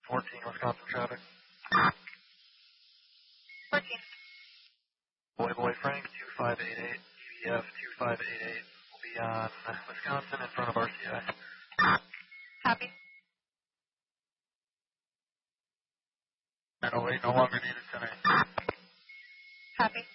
14 Wisconsin traffic. 14. Boy Frank 2588, GBF 2588 will be on Wisconsin in front of RCI. Copy. 908 no longer needed, 10-8. Copy.